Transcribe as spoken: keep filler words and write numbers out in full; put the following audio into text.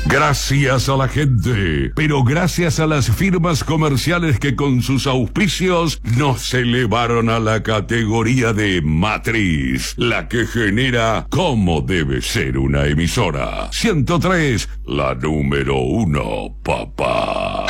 Gracias a la gente, pero gracias a las firmas comerciales que con sus auspicios nos elevaron a la categoría de matriz, la que genera cómo debe ser una emisora. ciento tres, la número uno, papá.